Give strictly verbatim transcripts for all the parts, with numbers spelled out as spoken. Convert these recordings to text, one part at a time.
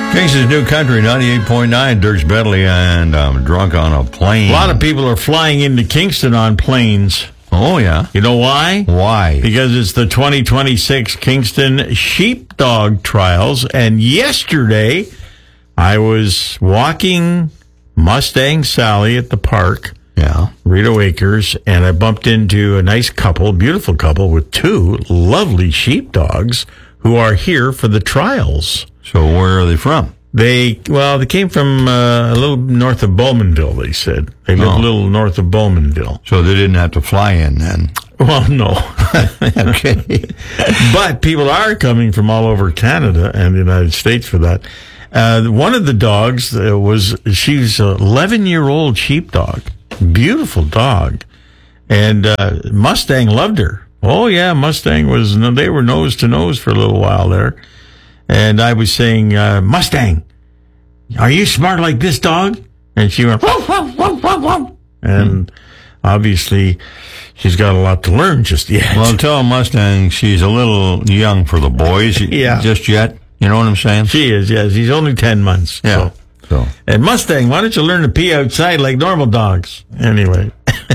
Kingston's New Country, ninety-eight point nine, Dirks Bentley, and I'm drunk on a plane. A lot of people are flying into Kingston on planes. Oh, yeah. You know why? Why? Because it's the twenty twenty-six Kingston Sheepdog Trials, and yesterday I was walking Mustang Sally at the park, Yeah. Rito Acres, and I bumped into a nice couple, beautiful couple, with two lovely sheepdogs who are here for the trials. So where are they from? They, well, they came from uh, a little north of Bowmanville, they said. They live Oh. a little north of Bowmanville. So they didn't have to fly in then. Well, no. Okay. But people are coming from all over Canada and the United States for that. Uh, one of the dogs uh, was, she was an eleven-year-old sheepdog. Beautiful dog. And uh, Mustang loved her. Oh, yeah, Mustang was, they were nose to nose for a little while there. And I was saying, uh, Mustang, are you smart like this dog? And she went, whoa, whoa, whoa, whoa, whoa. And obviously, she's got a lot to learn just yet. Well, tell Mustang she's a little young for the boys. Yeah. Just yet. You know what I'm saying? She is, yes. She's only ten months. Yeah. So. So. And Mustang, why don't you learn to pee outside like normal dogs? Anyway.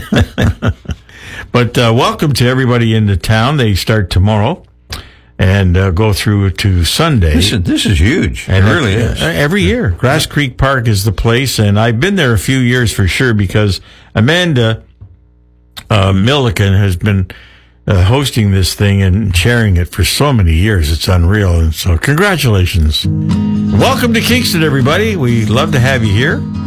But uh, welcome to everybody in the town. They start tomorrow and uh, go through to Sunday. This is, this is huge. And it really uh, is. Every year. Grass Creek Park is the place, and I've been there a few years for sure because Amanda uh, Milliken has been uh, hosting this thing and chairing it for so many years. It's unreal. And so congratulations. Welcome to Kingston, everybody. We love to have you here.